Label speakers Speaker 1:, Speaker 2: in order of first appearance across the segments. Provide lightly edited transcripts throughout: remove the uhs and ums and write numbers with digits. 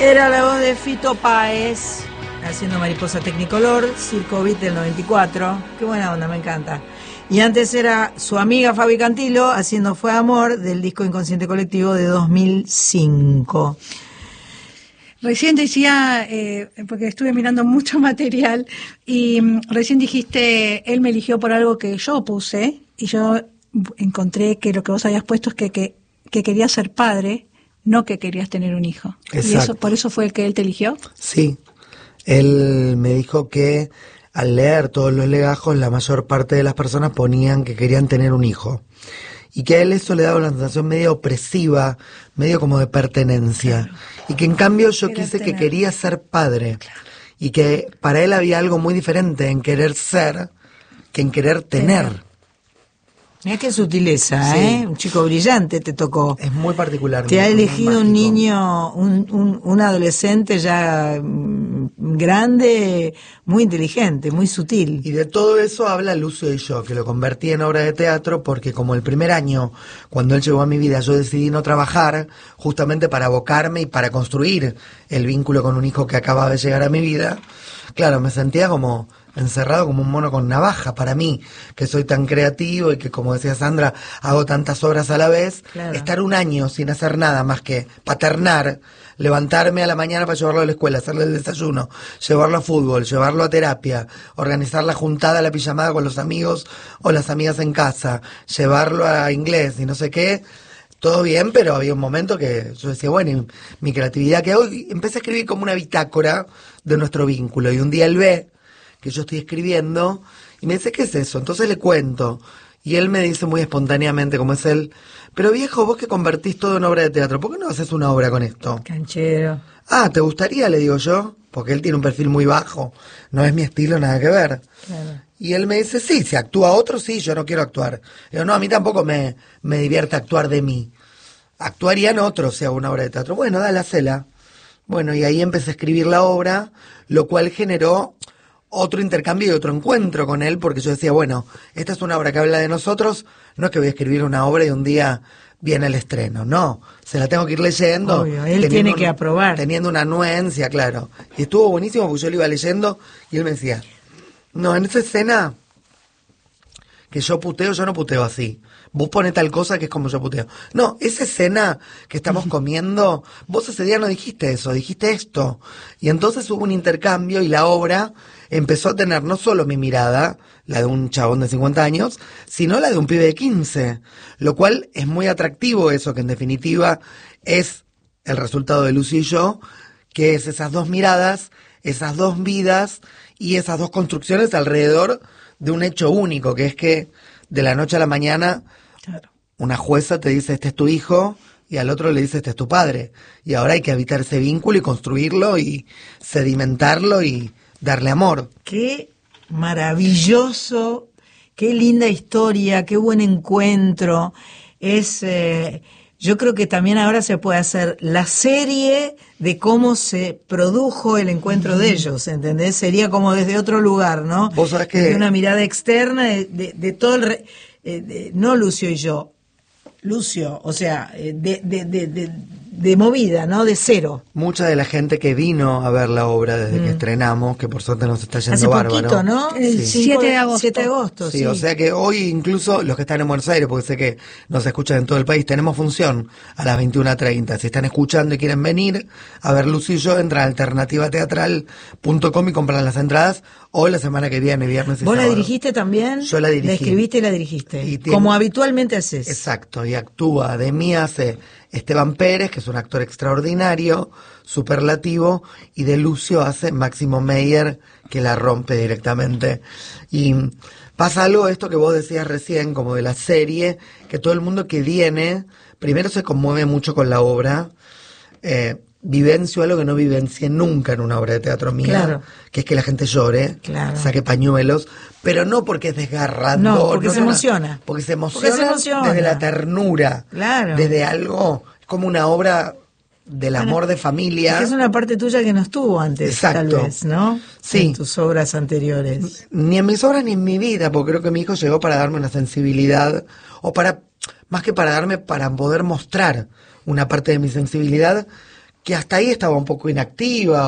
Speaker 1: Era la voz de Fito Páez, haciendo Mariposa Technicolor, Circo Beat del 94. Qué buena onda, me encanta. Y antes era su amiga Fabi Cantilo, haciendo Fue Amor, del disco Inconsciente Colectivo de 2005.
Speaker 2: Recién decía, porque estuve mirando mucho material, y recién dijiste, él me eligió por algo que yo puse, y yo encontré que lo que vos habías puesto es que querías ser padre, no que querías tener un hijo.
Speaker 3: Exacto.
Speaker 2: ¿Y eso, por eso fue el que él te eligió?
Speaker 3: Sí, él me dijo que al leer todos los legajos, la mayor parte de las personas ponían que querían tener un hijo. Y que a él eso le daba una sensación medio opresiva, medio como de pertenencia. Claro. Y que en cambio yo quise que quería ser padre. Claro. Y que para él había algo muy diferente en querer ser que en querer tener.
Speaker 1: Mirá qué sutileza, sí. Un chico brillante te tocó.
Speaker 3: Es muy particular.
Speaker 1: Te ha elegido un niño, un adolescente ya grande, muy inteligente, muy sutil.
Speaker 3: Y de todo eso habla Lucio y yo, que lo convertí en obra de teatro porque como el primer año, cuando él llegó a mi vida, yo decidí no trabajar, justamente para abocarme y para construir el vínculo con un hijo que acababa de llegar a mi vida. Claro, me sentía como encerrado como un mono con navaja para mí, que soy tan creativo y que, como decía Sandra, hago tantas obras a la vez. Claro. Estar un año sin hacer nada más que paternar, levantarme a la mañana para llevarlo a la escuela, hacerle el desayuno, llevarlo a fútbol, llevarlo a terapia, organizar la juntada, la pijamada con los amigos o las amigas en casa, llevarlo a inglés y no sé qué. Todo bien, pero había un momento que yo decía, bueno, y mi creatividad, que hoy empecé a escribir como una bitácora de nuestro vínculo, y un día él ve que yo estoy escribiendo y me dice, ¿qué es eso? Entonces le cuento, y él me dice muy espontáneamente, como es él, pero viejo, vos que convertís todo en obra de teatro, ¿por qué no haces una obra con esto?
Speaker 1: Canchero.
Speaker 3: Ah, ¿te gustaría? Le digo yo, porque él tiene un perfil muy bajo, no es mi estilo, nada que ver. Claro. Y él me dice, sí, si actúa otro, sí, yo no quiero actuar. Digo, no, a mí tampoco me divierte actuar de mí. Actuarían otros si hago una obra de teatro. Bueno, dale, hacela. Bueno, y ahí empecé a escribir la obra, lo cual generó otro intercambio y otro encuentro con él, porque yo decía, bueno, esta es una obra que habla de nosotros, no es que voy a escribir una obra y un día viene el estreno, no, se la tengo que ir leyendo.
Speaker 1: Obvio, él tiene que aprobar.
Speaker 3: Teniendo una anuencia, claro. Y estuvo buenísimo porque yo lo iba leyendo y él me decía, no, en esa escena que yo no puteo así. Vos ponés tal cosa que es como yo puteo. No, esa escena que estamos comiendo, vos ese día no dijiste eso, dijiste esto. Y entonces hubo un intercambio y la obra empezó a tener no solo mi mirada, la de un chabón de 50 años, sino la de un pibe de 15. Lo cual es muy atractivo eso, que en definitiva es el resultado de Lucy y yo, que es esas dos miradas, esas dos vidas y esas dos construcciones alrededor de un hecho único, que es que de la noche a la mañana, claro, una jueza te dice, este es tu hijo, y al otro le dice, este es tu padre. Y ahora hay que habitar ese vínculo y construirlo y sedimentarlo y darle amor.
Speaker 1: Qué maravilloso, qué linda historia, qué buen encuentro. Yo creo que también ahora se puede hacer la serie de cómo se produjo el encuentro de ellos, ¿entendés? Sería como desde otro lugar, ¿no?
Speaker 3: Vos sabés que
Speaker 1: de una mirada externa de todo no Lucio y yo, Lucio, o sea, de movida, ¿no? De cero.
Speaker 3: Mucha de la gente que vino a ver la obra desde que estrenamos, que por suerte nos está yendo
Speaker 1: hace
Speaker 3: bárbaro.
Speaker 1: Poquito, ¿no?
Speaker 2: El 7 de agosto.
Speaker 1: 7 de agosto,
Speaker 3: sí. O sea que hoy incluso los que están en Buenos Aires, porque sé que nos escuchan en todo el país, tenemos función a las 21:30. Si están escuchando y quieren venir a ver Lucy y yo, entran a alternativateatral.com y compran las entradas, o la semana que viene, viernes y
Speaker 1: ¿Vos
Speaker 3: sábado.
Speaker 1: la dirigiste también?
Speaker 3: Yo la dirigí.
Speaker 1: La escribiste y la dirigiste.
Speaker 3: Y
Speaker 1: como habitualmente haces.
Speaker 3: Exacto, y actúa. De mí hace Esteban Pérez, que es un actor extraordinario, superlativo, y de Lucio hace Máximo Meyer, que la rompe directamente. Y pasa algo, esto que vos decías recién, como de la serie, que todo el mundo que viene, primero se conmueve mucho con la obra, vivencio algo que no vivencié nunca en una obra de teatro mía, claro, que es que la gente llore, claro, saque pañuelos, pero no porque es desgarrador,
Speaker 1: no, porque se emociona.
Speaker 3: Porque se emociona desde la ternura,
Speaker 1: claro,
Speaker 3: desde algo, como una obra del amor de familia.
Speaker 1: Es que es una parte tuya que no estuvo antes,
Speaker 3: exacto,
Speaker 1: tal vez, ¿no?
Speaker 3: Sí.
Speaker 1: En tus obras anteriores.
Speaker 3: Ni en mis obras ni en mi vida, porque creo que mi hijo llegó para darme una sensibilidad, o para, más que para darme, para poder mostrar una parte de mi sensibilidad que hasta ahí estaba un poco inactiva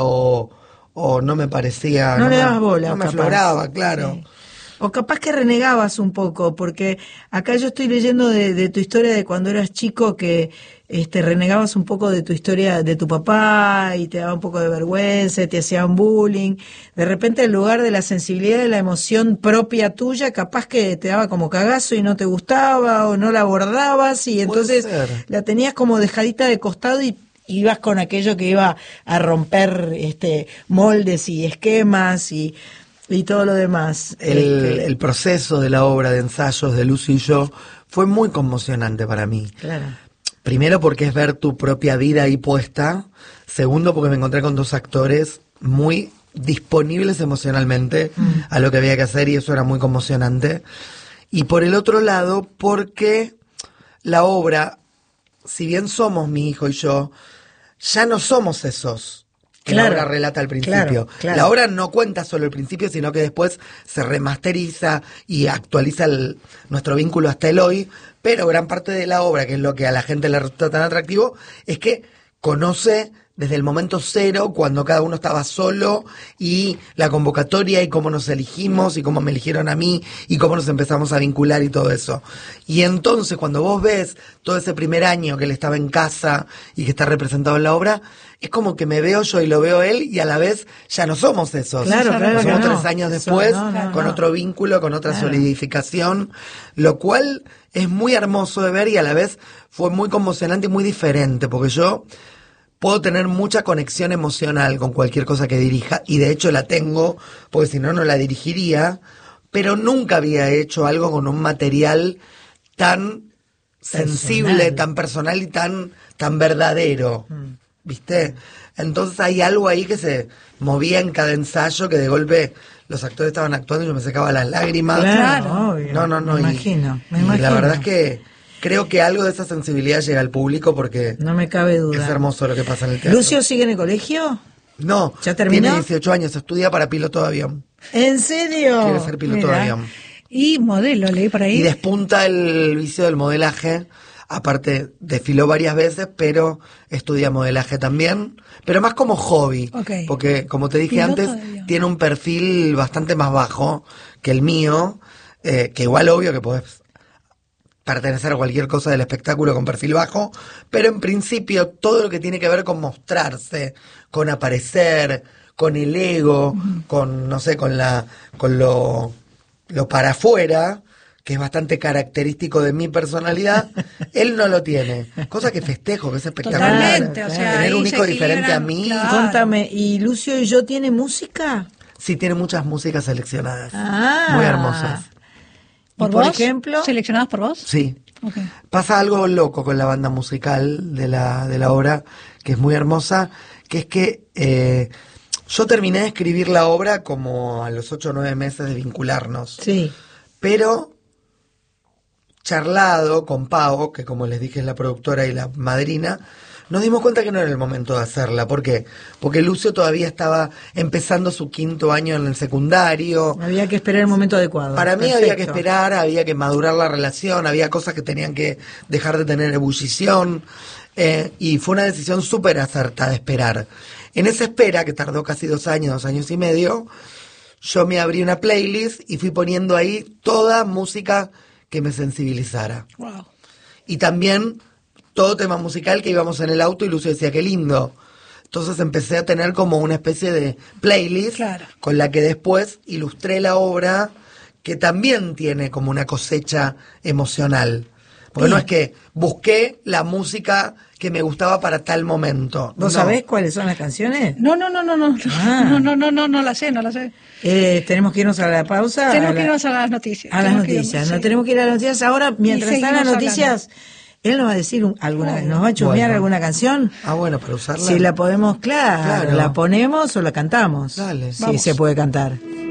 Speaker 3: o no me parecía...
Speaker 1: No le dabas bola,
Speaker 3: no me
Speaker 1: capaz.
Speaker 3: afloraba, claro.
Speaker 1: Sí. O capaz que renegabas un poco, porque acá yo estoy leyendo de tu historia de cuando eras chico que renegabas un poco de tu historia de tu papá y te daba un poco de vergüenza, y te hacían bullying. De repente, en lugar de la sensibilidad de la emoción propia tuya, capaz que te daba como cagazo y no te gustaba o no la abordabas y entonces la tenías como dejadita de costado y ibas con aquello que iba a romper moldes y esquemas y todo lo demás.
Speaker 3: El proceso de la obra de ensayos de Lucy y yo fue muy conmocionante para mí.
Speaker 1: Claro.
Speaker 3: Primero porque es ver tu propia vida ahí puesta. Segundo porque me encontré con dos actores muy disponibles emocionalmente a lo que había que hacer y eso era muy conmocionante. Y por el otro lado porque la obra, si bien somos mi hijo y yo, ya no somos esos que la obra relata al principio.
Speaker 1: Claro.
Speaker 3: La obra no cuenta solo el principio, sino que después se remasteriza y actualiza nuestro vínculo hasta el hoy, pero gran parte de la obra, que es lo que a la gente le resulta tan atractivo, es que conoce desde el momento cero, cuando cada uno estaba solo, y la convocatoria, y cómo nos elegimos, y cómo me eligieron a mí, y cómo nos empezamos a vincular y todo eso. Y entonces, cuando vos ves todo ese primer año que él estaba en casa y que está representado en la obra, es como que me veo yo y lo veo él, y a la vez ya no somos esos.
Speaker 1: Claro,
Speaker 3: somos
Speaker 1: que no.
Speaker 3: 3 años después, con otro vínculo, con otra solidificación, lo cual es muy hermoso de ver y a la vez fue muy conmocionante y muy diferente, porque yo puedo tener mucha conexión emocional con cualquier cosa que dirija, y de hecho la tengo, porque si no, no la dirigiría, pero nunca había hecho algo con un material tan sensible, tan personal y tan verdadero, ¿viste? Entonces hay algo ahí que se movía en cada ensayo, que de golpe los actores estaban actuando y yo me secaba las lágrimas.
Speaker 1: Claro, obvio.
Speaker 3: No.
Speaker 1: Me imagino.
Speaker 3: Y la verdad es que creo que algo de esa sensibilidad llega al público porque
Speaker 1: no me cabe duda.
Speaker 3: Es hermoso lo que pasa en el teatro.
Speaker 1: ¿Lucio sigue en el colegio?
Speaker 3: No,
Speaker 1: ¿Ya terminó?
Speaker 3: Tiene 18 años, estudia para piloto de avión.
Speaker 1: ¿En serio?
Speaker 3: Quiere ser piloto de avión.
Speaker 2: Y modelo, leí por ahí.
Speaker 3: Y despunta el vicio del modelaje. Aparte, desfiló varias veces, pero estudia modelaje también. Pero más como hobby.
Speaker 2: Okay.
Speaker 3: Porque, como te dije
Speaker 2: Piloto
Speaker 3: antes,
Speaker 2: de avión.
Speaker 3: tiene un perfil bastante más bajo que el mío. Que igual obvio que podés pertenecer a cualquier cosa del espectáculo con perfil bajo, pero en principio todo lo que tiene que ver con mostrarse, con aparecer, con el ego, con, no sé, con lo para afuera, que es bastante característico de mi personalidad, él no lo tiene. Cosa que festejo, que es espectacular.
Speaker 2: Totalmente, o sea,
Speaker 3: tener
Speaker 2: ahí
Speaker 3: un
Speaker 2: se
Speaker 3: hijo diferente a
Speaker 2: equilibran,
Speaker 3: mí.
Speaker 2: claro.
Speaker 1: Contame, ¿y Lucio y yo tiene música?
Speaker 3: Sí, tiene muchas músicas seleccionadas.
Speaker 1: Ah.
Speaker 3: Muy hermosas.
Speaker 2: ¿Por
Speaker 1: por
Speaker 2: vos?
Speaker 1: ejemplo?
Speaker 2: ¿Seleccionadas por vos?
Speaker 3: Sí.
Speaker 2: Okay.
Speaker 3: Pasa algo loco con la banda musical de la obra, que es muy hermosa, que es que yo terminé de escribir la obra como a los 8 o 9 meses de vincularnos.
Speaker 1: Sí.
Speaker 3: Pero charlado con Pau, que como les dije es la productora y la madrina, nos dimos cuenta que no era el momento de hacerla. ¿Por qué? Porque Lucio todavía estaba empezando su 5º año en el secundario.
Speaker 1: Había que esperar el momento adecuado.
Speaker 3: Para mí
Speaker 1: Perfecto.
Speaker 3: había que esperar, había que madurar la relación, había cosas que tenían que dejar de tener ebullición, y fue una decisión súper acertada esperar. En esa espera, que tardó casi 2 años, 2 años y medio, yo me abrí una playlist y fui poniendo ahí toda música que me sensibilizara.
Speaker 2: Wow.
Speaker 3: Y también todo tema musical que íbamos en el auto y Lucio decía, qué lindo. Entonces empecé a tener como una especie de playlist,
Speaker 2: Claro.
Speaker 3: con la que después ilustré la obra, que también tiene como una cosecha emocional. Porque no es que busqué la música que me gustaba para tal momento.
Speaker 1: ¿Vos
Speaker 3: No.
Speaker 1: sabés cuáles son las canciones?
Speaker 2: No
Speaker 1: Ah.
Speaker 2: no la sé.
Speaker 1: Tenemos que irnos a la pausa.
Speaker 2: Tenemos que irnos a las noticias.
Speaker 1: A las
Speaker 2: Tenemos que
Speaker 1: noticias.
Speaker 2: irnos,
Speaker 1: No
Speaker 2: sí.
Speaker 1: tenemos que ir a las noticias. Ahora, mientras
Speaker 2: Y
Speaker 1: están las
Speaker 2: seguimos
Speaker 1: noticias, él nos va a decir alguna, nos va a chusmear
Speaker 3: Bueno.
Speaker 1: alguna canción.
Speaker 3: Ah, bueno, para usarla.
Speaker 1: Si la podemos, claro,
Speaker 3: Claro.
Speaker 1: la ponemos o la cantamos.
Speaker 3: Dale.
Speaker 1: Sí,
Speaker 2: Vamos.
Speaker 1: se puede cantar.